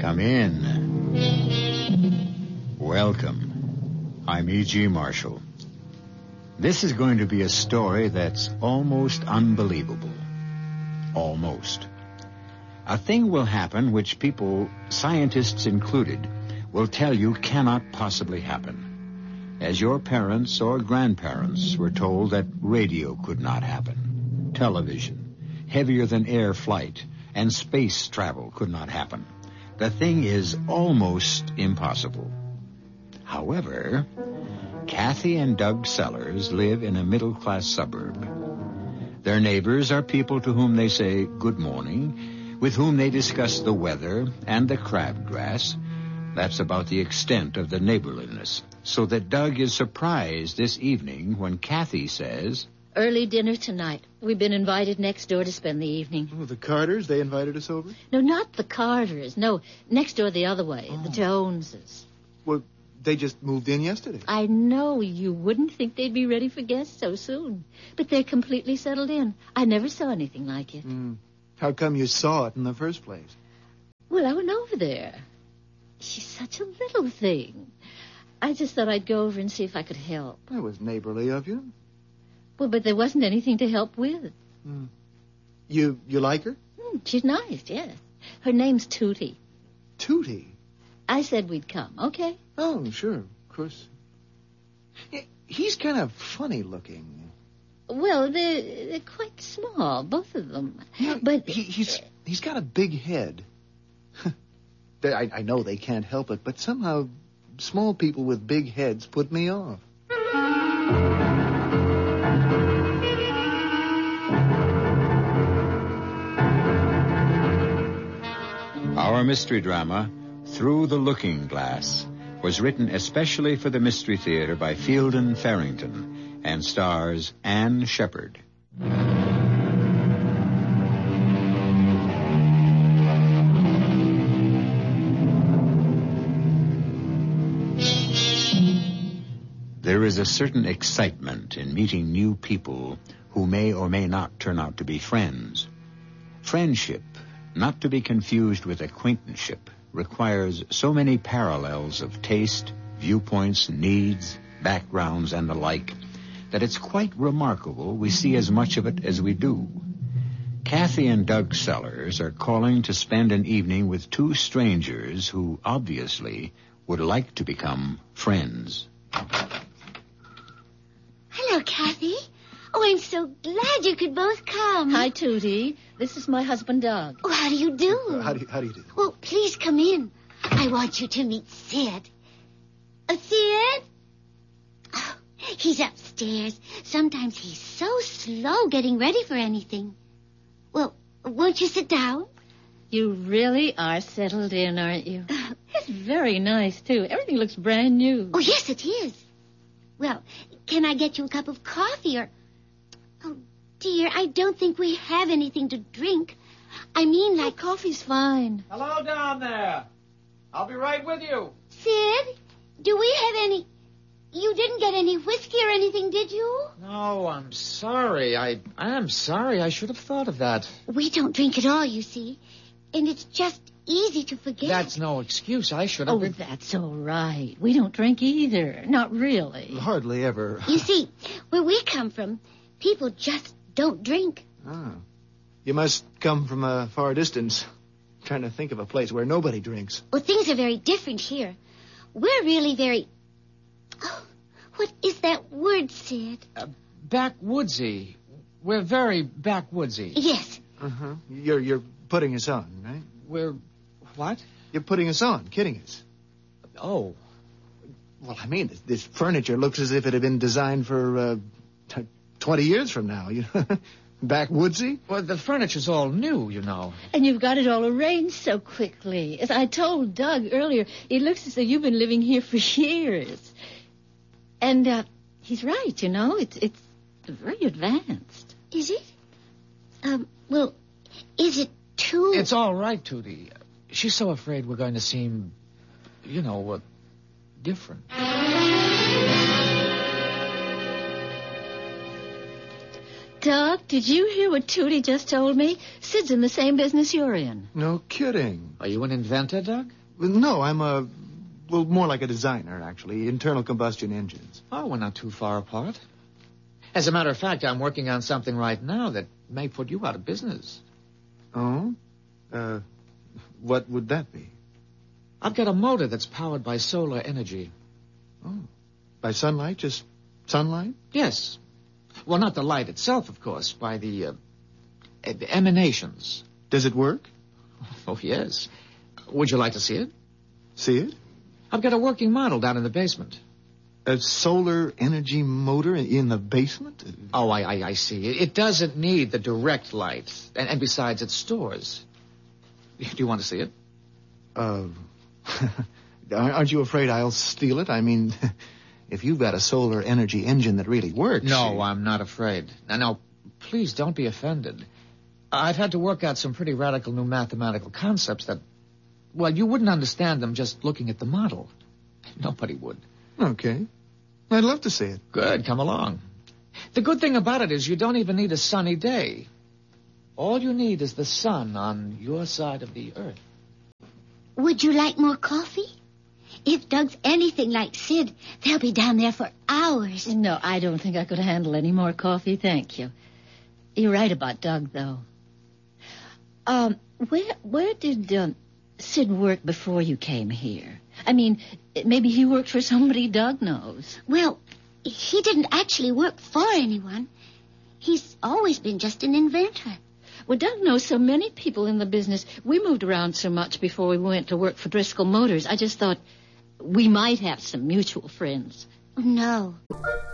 Come in. Welcome. I'm E.G. Marshall. This is going to be a story that's almost unbelievable. Almost. A thing will happen which people, scientists included, will tell you cannot possibly happen. As your parents or grandparents were told that radio could not happen. Television, heavier than air flight, and space travel could not happen. The thing is almost impossible. However, Kathy and Doug Sellers live in a middle-class suburb. Their neighbors are people to whom they say good morning, with whom they discuss the weather and the crabgrass. That's about the extent of the neighborliness. So that Doug is surprised this evening when Kathy says, "Early dinner tonight. We've been invited next door to spend the evening." Oh, the Carters, they invited us over? No, not the Carters. No, next door the other way, the Joneses. Well, they just moved in yesterday. I know you wouldn't think they'd be ready for guests so soon, but they're completely settled in. I never saw anything like it. How come you saw it in the first place? Well, I went over there. She's such a little thing. I just thought I'd go over and see if I could help. That was neighborly of you. Well, but there wasn't anything to help with. You like her? She's nice, yes. Her name's Tootie. Tootie? I said we'd come, okay? Oh, sure, of course. He's kind of funny looking. Well, they're quite small, both of them. Yeah, but he's got a big head. I know they can't help it, but somehow small people with big heads put me off. Our mystery drama, Through the Looking Glass, was written especially for the Mystery Theater by Fielden Farrington and stars Anne Shepard. There is a certain excitement in meeting new people who may or may not turn out to be friends. Friendship, not to be confused with acquaintanceship, requires so many parallels of taste, viewpoints, needs, backgrounds, and the like, that it's quite remarkable we see as much of it as we do. Kathy and Doug Sellers are calling to spend an evening with two strangers who obviously would like to become friends. Hello, Kathy. Oh, I'm so glad you could both come. Hi, Tootie. This is my husband, Doug. Oh, how do you do? How do you do? Well, please come in. I want you to meet Sid. Sid? Oh, he's upstairs. Sometimes he's so slow getting ready for anything. Well, won't you sit down? You really are settled in, aren't you? It's very nice, too. Everything looks brand new. Oh, yes, it is. Well, can I get you a cup of coffee or... Oh, dear, I don't think we have anything to drink. I mean, like... coffee's fine. Hello down there. I'll be right with you. Sid, do we have any... You didn't get any whiskey or anything, did you? No, I'm sorry. I am sorry. I should have thought of that. We don't drink at all, you see. And it's just easy to forget. That's no excuse. I should have Oh, that's all right. We don't drink either. Not really. Hardly ever. You see, where we come from, people just don't drink. Ah. You must come from a far distance. I'm trying to think of a place where nobody drinks. Well, things are very different here. We're really very... Oh, what is that word, Sid? Backwoodsy. We're very backwoodsy. Yes. Uh-huh. You're putting us on, right? We're... What? You're putting us on, kidding us. Oh. Well, I mean, this furniture looks as if it had been designed for 20 years from now. Backwoodsy? Well, the furniture's all new, you know. And you've got it all arranged so quickly. As I told Doug earlier, it looks as though you've been living here for years. And he's right, you know. It's very advanced. Is it? Well, is it too... It's all right, Tootie. She's so afraid we're going to seem, different. Doug, did you hear what Tootie just told me? Sid's in the same business you're in. No kidding. Are you an inventor, Doug? No, I'm more like a designer, actually. Internal combustion engines. Oh, we're not too far apart. As a matter of fact, I'm working on something right now that may put you out of business. Oh? What would that be? I've got a motor that's powered by solar energy. Oh. By sunlight? Just sunlight? Yes. Well, not the light itself, of course, by the emanations. Does it work? Oh, yes. Would you like to see it? See it? I've got a working model down in the basement. A solar energy motor in the basement? Oh, I see. It doesn't need the direct light. And besides, it stores. Do you want to see it? Aren't you afraid I'll steal it? I mean, if you've got a solar energy engine that really works... No, I'm not afraid. Now, please don't be offended. I've had to work out some pretty radical new mathematical concepts that, well, you wouldn't understand them just looking at the model. Nobody would. Okay. I'd love to see it. Good, come along. The good thing about it is you don't even need a sunny day. All you need is the sun on your side of the earth. Would you like more coffee? If Doug's anything like Sid, they'll be down there for hours. No, I don't think I could handle any more coffee, thank you. You're right about Doug, though. Where did Sid work before you came here? I mean, maybe he worked for somebody Doug knows. Well, he didn't actually work for anyone. He's always been just an inventor. Well, Doug knows so many people in the business. We moved around so much before we went to work for Driscoll Motors. I just thought we might have some mutual friends. No.